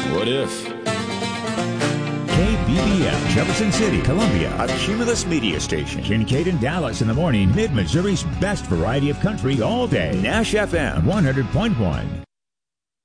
What if? KBBM, Jefferson City, Columbia. A Cumulus media station. Kincaid and Dallas in the morning. Mid-Missouri's best variety of country all day. Nash FM 100.1.